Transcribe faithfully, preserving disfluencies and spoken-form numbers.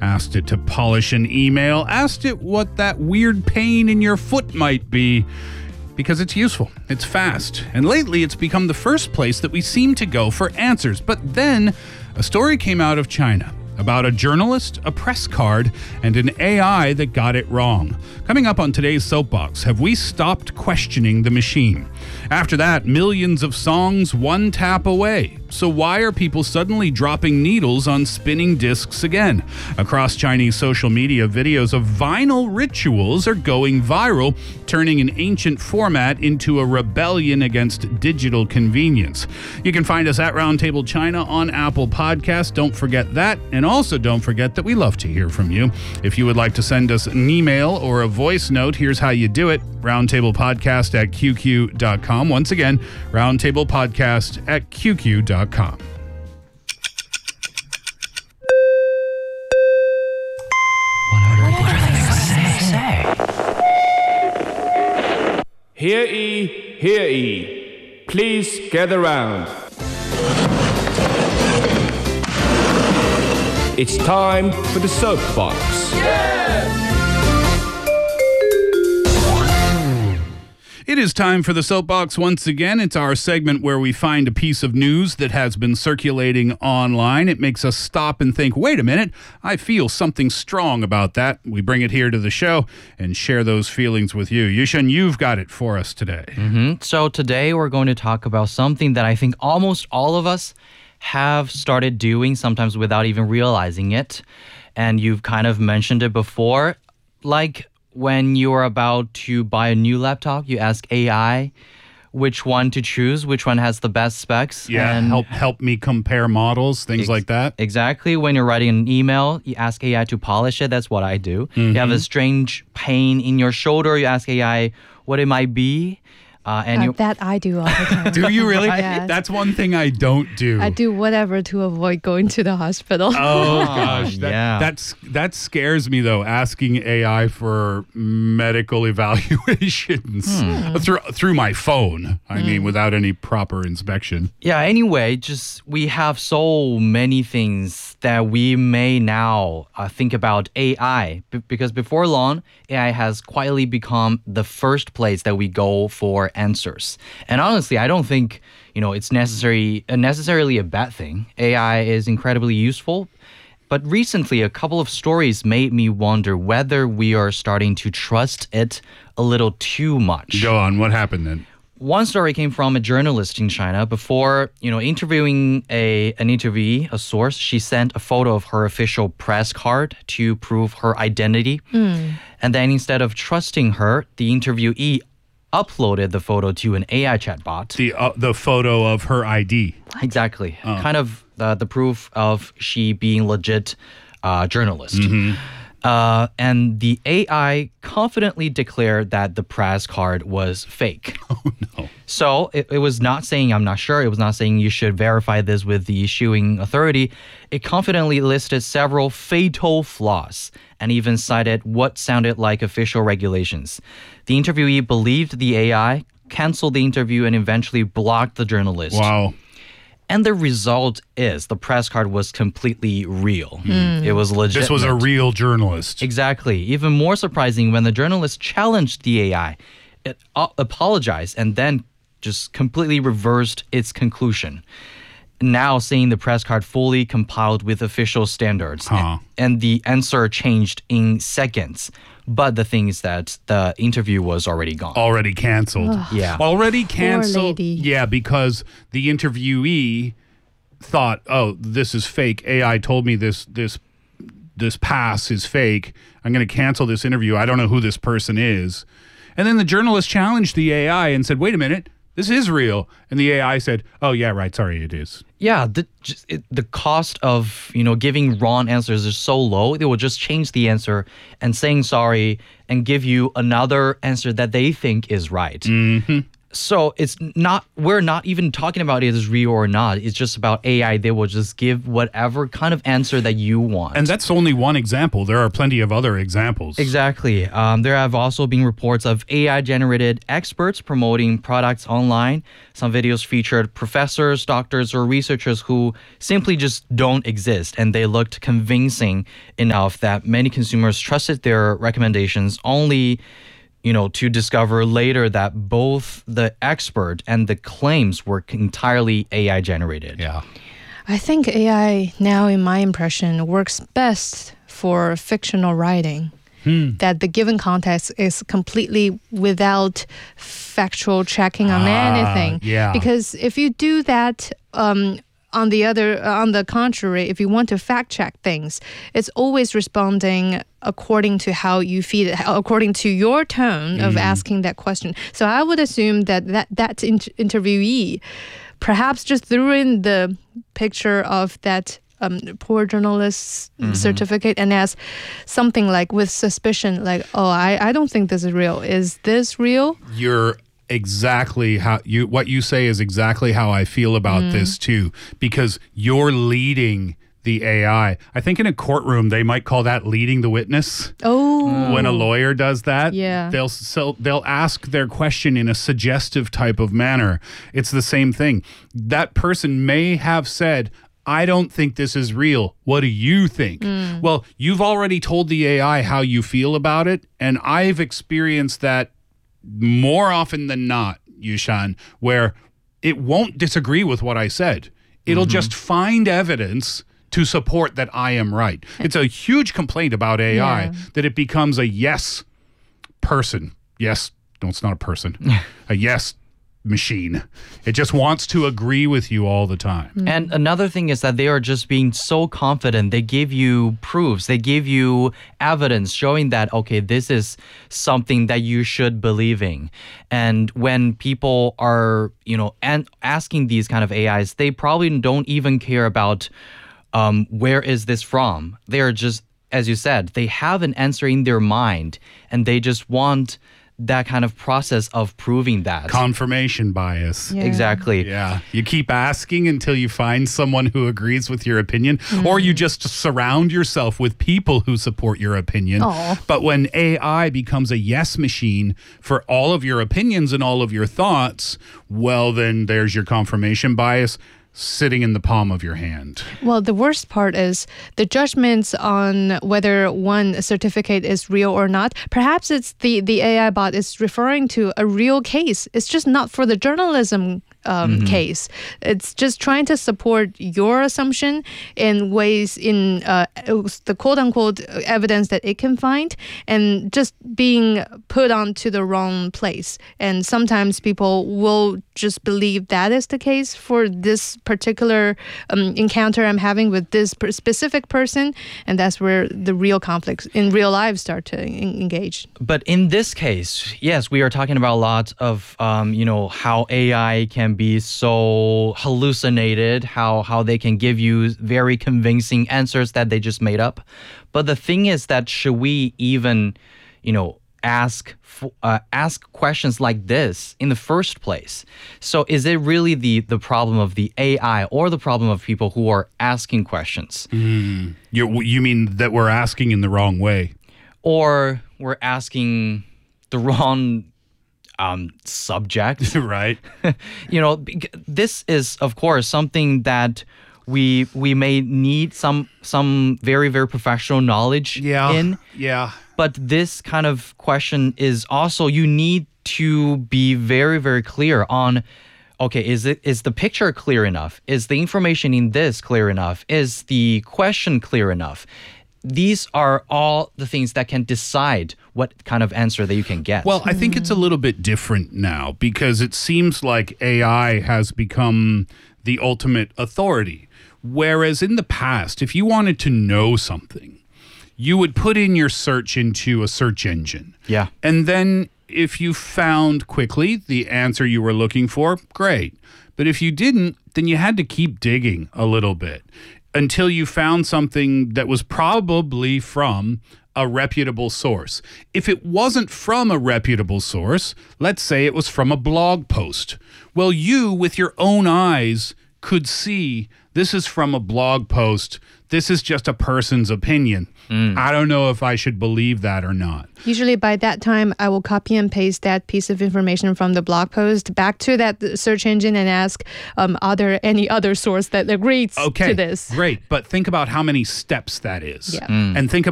asked it to polish an email, asked it what that weird pain in your foot might be. Because it's useful, it's fast, and lately it's become the first place that we seem to go for answers. But then a story came out of China about a journalist, a press card, and an A I that got it wrong. Coming up on today's Soapbox, have we stopped questioning the machine? After that, millions of songs one tap away. So why are people suddenly dropping needles on spinning discs again? Across Chinese social media, videos of vinyl rituals are going viral, turning an ancient format into a rebellion against digital convenience. You can find us at Roundtable China on Apple Podcasts. Don't forget that. And also don't forget that we love to hear from you. If you would like to send us an email or a voice note, here's how you do it. roundtablepodcast at q q dot com. Once again, roundtablepodcast at q q dot com. Hear ye, hear ye. Please gather round. It's time for the Soapbox. It is time for the Soapbox once again. It's our segment where we find a piece of news that has been circulating online. It makes us stop and think, wait a minute, I feel something strong about that. We bring it here to the show and share those feelings with you. Yushen, you've got it for us today. Mm-hmm. So today we're going to talk about something that I think almost all of us have started doing, sometimes without even realizing it. And you've kind of mentioned it before, like when you're about to buy a new laptop, you ask A I which one to choose, which one has the best specs. Yeah, and help help me compare models, things ex- like that. Exactly. When you're writing an email, you ask A I to polish it. That's what I do. Mm-hmm. You have a strange pain in your shoulder, you ask A I what it might be. Uh, and Uh, you that I do all the time. Do you really? Yes. That's one thing I don't do. I do whatever to avoid going to the hospital. Oh gosh, that, yeah. that's that scares me though. Asking A I for medical evaluations Hmm. through through my phone. I mean, without any proper inspection. Yeah, anyway, just we have so many things that we may now uh, think about A I B- because before long, A I has quietly become the first place that we go for answers. And honestly, I don't think, you know, it's necessary uh, necessarily a bad thing. A I is incredibly useful. But recently, a couple of stories made me wonder whether we are starting to trust it a little too much. Go on. What happened then? One story came from a journalist in China. Before, you know, interviewing a an interviewee, a source, she sent a photo of her official press card to prove her identity. And then instead of trusting her, the interviewee uploaded the photo to an A I chatbot. The uh, the photo of her I D. Exactly. Kind of the, the proof of she being legit uh, journalist. Uh, and the A I confidently declared that the press card was fake. Oh no. So it, it was not saying, I'm not sure. It was not saying you should verify this with the issuing authority. It confidently listed several fatal flaws and even cited what sounded like official regulations. The interviewee believed the A I, canceled the interview, and eventually blocked the journalist. Wow. And the result is the press card was completely real. It was legit. This was a real journalist. Exactly. Even more surprising, when the journalist challenged the A I, it uh, apologized and then just completely reversed its conclusion. Now seeing the press card fully compiled with official standards. Huh. And the answer changed in seconds. But the thing is that the interview was already gone. Already canceled. Yeah. Already canceled. lady. Yeah, because the interviewee thought, "Oh, this is fake. A I told me this this this pass is fake. I'm going to cancel this interview. I don't know who this person is." And then the journalist challenged the A I and said, "Wait a minute. This is real." And the A I said, "Oh, yeah, right. Sorry, it is." Yeah, the just, it, the cost of, you know, giving wrong answers is so low. They will just change the answer and saying sorry and give you another answer that they think is right. Mm-hmm. So it's not, we're not even talking about it as real or not. It's just about A I. They will just give whatever kind of answer that you want. And that's only one example. There are plenty of other examples. Exactly. Um, there have also been reports of A I-generated experts promoting products online. Some videos featured professors, doctors, or researchers who simply just don't exist, and they looked convincing enough that many consumers trusted their recommendations, only you know, to discover later that both the expert and the claims were entirely A I generated. Yeah. I think A I now, in my impression, works best for fictional writing. Hmm. That the given context is completely without factual checking on Ah, anything. yeah. Because if you do that, um, on the other, on the contrary, if you want to fact check things, it's always responding according to how you feel it, according to your tone of asking that question. So I would assume that that, that in- interviewee perhaps just threw in the picture of that um, poor journalist's certificate and asked something like with suspicion, like, oh, I, I don't think this is real. Is this real? You're exactly how you what you say is exactly how I feel about this too, because you're leading the A I. I think in a courtroom they might call that leading the witness. Oh, When a lawyer does that, Yeah. they'll so they'll ask their question in a suggestive type of manner. It's the same thing. That person may have said, I don't think this is real. What do you think? Well, you've already told the A I how you feel about it, and I've experienced that more often than not, Yushan, where it won't disagree with what I said. It'll just find evidence to support that I am right. It's a huge complaint about A I Yeah. that it becomes a yes person. Yes, no, it's not a person. A yes machine. It just wants to agree with you all the time. And another thing is that they are just being so confident. They give you proofs. They give you evidence showing that, okay, this is something that you should believe in. And when people are, you know, and asking these kind of A Is, they probably don't even care about um, where is this from. They are just, as you said, they have an answer in their mind, and they just want that kind of process of proving that. Confirmation bias. Yeah. Exactly. Yeah. You keep asking until you find someone who agrees with your opinion, or you just surround yourself with people who support your opinion. Aw. But when A I becomes a yes machine for all of your opinions and all of your thoughts, well, then there's your confirmation bias sitting in the palm of your hand. Well, the worst part is the judgments on whether one certificate is real or not. Perhaps it's the, the A I bot is referring to a real case. It's just not for the journalism um, case. It's just trying to support your assumption in ways, in uh, the quote-unquote evidence that it can find, and just being put onto the wrong place. And sometimes people will just believe that is the case for this particular um, encounter I'm having with this per- specific person, and that's where the real conflicts in real life start to en- engage. But in this case, yes, we are talking about a lot of, um, you know, how A I can be so hallucinated, how how they can give you very convincing answers that they just made up. But the thing is that should we even, you know, ask uh, ask questions like this in the first place? So is it really the the problem of the A I or the problem of people who are asking questions? You you mean that we're asking in the wrong way? Or we're asking the wrong um, subject? Right? You know, bec- this is of course something that we we may need some some very very professional knowledge in. Yeah. But this kind of question is also, you need to be very very clear on, okay, is it is the picture clear enough? Is the information in this clear enough? Is the question clear enough? These are all the things that can decide what kind of answer that you can get. Well, I think it's a little bit different now because it seems like A I has become the ultimate authority. Whereas in the past, if you wanted to know something, you would put in your search into a search engine. Yeah. And then if you found quickly the answer you were looking for, great. But if you didn't, then you had to keep digging a little bit until you found something that was probably from a reputable source. If it wasn't from a reputable source, let's say it was from a blog post, well, you, with your own eyes, could see this is from a blog post. This is just a person's opinion. Mm. I don't know if I should believe that or not. Usually by that time, I will copy and paste that piece of information from the blog post back to that search engine and ask, um, are there any other source that agrees okay, to this? Great. But think about how many steps that is. Yeah. Mm. And think about